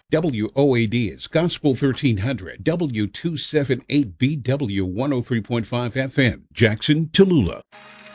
WOAD is Gospel 1300, W278BW 103.5 FM, Jackson, Tallulah.